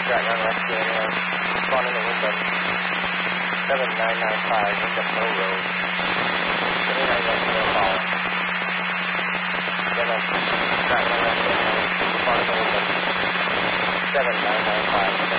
Shotgun Rescue Ambulance. Responding to Wyndham. 7995 Wyndham Hill Road. 2910 call. Shotgun Rescue Ambulance. Responding to Wyndham. 7995 Wyndham